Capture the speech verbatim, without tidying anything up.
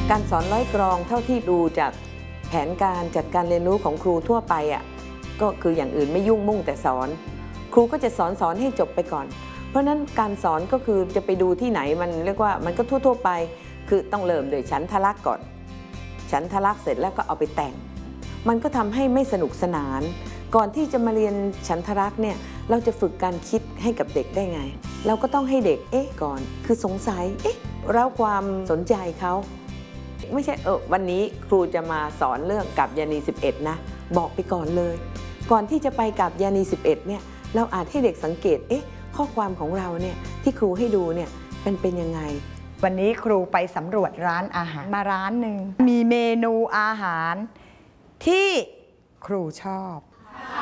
การสอนร้อยกรองเท่าที่ดูจากแผนการจัดการเรียนรู้ของครูทั่วไปอ่ะก็คืออย่างอื่นไม่ยุ่งมุ่งแต่สอนครูก็จะสอนสอนให้จบไปก่อนเพราะนั้นการสอนก็คือจะไปดูที่ไหนมันเรียกว่ามันก็ทั่วๆไปคือต้องเริ่มโดยฉันทลักษณ์ก่อนฉันทลักษณ์เสร็จแล้วก็เอาไปแต่งมันก็ทำให้ไม่สนุกสนานก่อนที่จะมาเรียนฉันทลักษณ์เนี่ยเราจะฝึกการคิดให้กับเด็กได้ไงเราก็ต้องให้เด็กเอ๊ะก่อนคือสงสัยเอ๊ะแล้วความสนใจเขาไม่ใช่เออวันนี้ครูจะมาสอนเรื่องกัปยานีสิบเอ็ดนะบอกไปก่อนเลยก่อนที่จะไปกัปยานีสิบเอ็ดเนี่ยเราอาจให้เด็กสังเกตเอ๊ะข้อความของเราเนี่ยที่ครูให้ดูเนี่ยเป็นเป็นยังไงวันนี้ครูไปสำรวจร้านอาหารมาร้านหนึ่งมีเมนูอาหารที่ครูชอบ